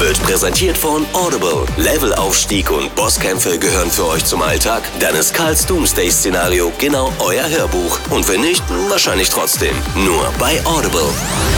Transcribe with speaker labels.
Speaker 1: wird präsentiert von Audible. Levelaufstieg und Bosskämpfe gehören für euch zum Alltag? Dann ist Karls Doomsday-Szenario genau euer Hörbuch. Und wenn nicht, wahrscheinlich trotzdem. Nur bei Audible.